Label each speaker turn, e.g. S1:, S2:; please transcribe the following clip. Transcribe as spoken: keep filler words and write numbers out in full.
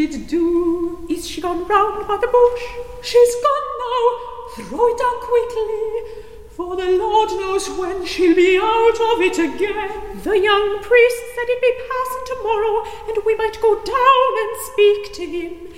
S1: did do. Is she gone round by the bush? She's gone now. Throw it down quickly, for the Lord knows when she'll be out of it again. The young priest said he'd be passing tomorrow, and we might go down and speak to him.